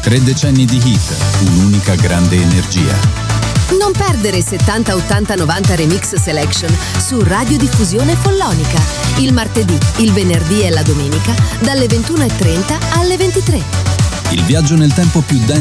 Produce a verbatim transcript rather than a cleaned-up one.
Tre decenni di hit, un'unica grande energia. Non perdere settanta ottanta novanta Remix Selection su Radiodiffusione Follonica. Il martedì, il venerdì e la domenica dalle ventuno e trenta alle ventitré. Il viaggio nel tempo più dance